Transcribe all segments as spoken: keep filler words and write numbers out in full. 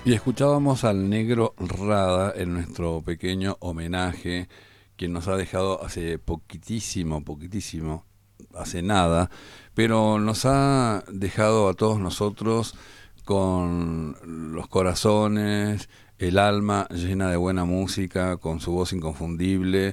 Y escuchábamos al Negro Rada en nuestro pequeño homenaje, quien nos ha dejado hace poquitísimo, poquitísimo, hace nada, pero nos ha dejado a todos nosotros con los corazones, el alma llena de buena música, con su voz inconfundible,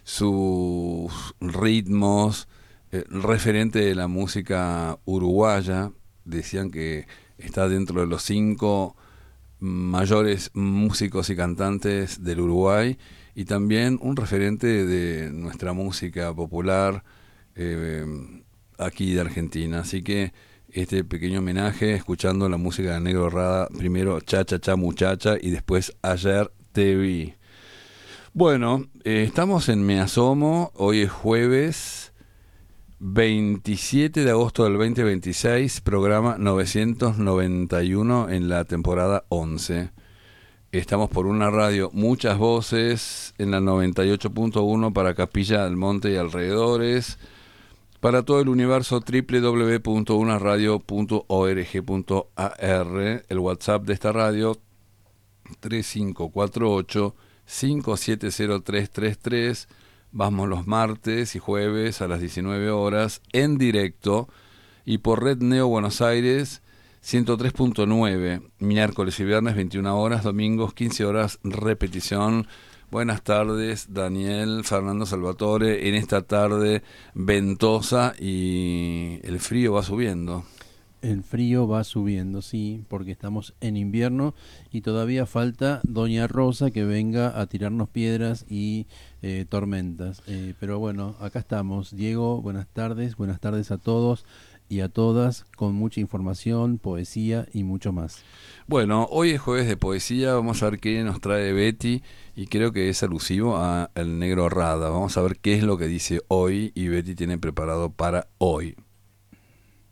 sus ritmos, eh, referente de la música uruguaya. Decían que está dentro de los cinco mayores músicos y cantantes del Uruguay, y también un referente de nuestra música popular eh, aquí de Argentina. Así que este pequeño homenaje, escuchando la música de Negro Rada, primero Cha Cha Cha Muchacha y después Ayer Te Vi. Bueno, eh, estamos en Me Asomo, hoy es jueves veintisiete de agosto del veinte veintiséis, programa novecientos noventa y uno en la temporada once. Estamos por una radio Muchas Voces en la noventa y ocho punto uno para Capilla del Monte y alrededores, para todo el universo doble u doble u doble u punto una radio punto org punto a r. El WhatsApp de esta radio tres cinco cuatro ocho cinco siete cero tres tres tres. Vamos los martes y jueves a las diecinueve horas en directo, y por Red Neo Buenos Aires ciento tres punto nueve, miércoles y viernes veintiuna horas, domingos quince horas repetición. Buenas tardes, Daniel, Fernando Salvatore, en esta tarde ventosa y el frío va subiendo. El frío va subiendo, sí, porque estamos en invierno y todavía falta Doña Rosa que venga a tirarnos piedras y eh, tormentas. Eh, pero bueno, acá estamos. Diego, buenas tardes, buenas tardes a todos y a todas, con mucha información, poesía y mucho más. Bueno, hoy es jueves de poesía, vamos a ver qué nos trae Betty, y creo que es alusivo a El Negro Rada. Vamos a ver qué es lo que dice hoy y Betty tiene preparado para hoy.